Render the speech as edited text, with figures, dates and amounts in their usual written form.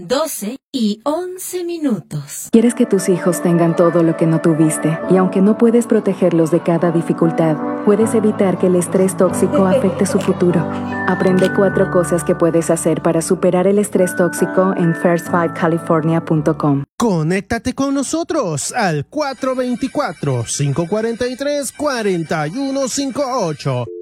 12:11. Quieres que tus hijos tengan todo lo que no tuviste, y aunque no puedes protegerlos de cada dificultad, puedes evitar que el estrés tóxico afecte su futuro. Aprende 4 cosas que puedes hacer para superar el estrés tóxico en first5california.com. Conéctate con nosotros al 424-543-4158.